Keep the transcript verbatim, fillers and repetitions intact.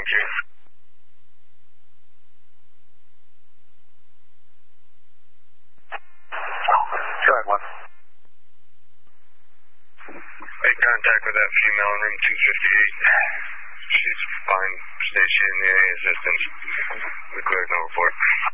help you? Go ahead, one. Make contact with that female in room two fifty-eight. She's fine. Station, any assistance. We cleared no report.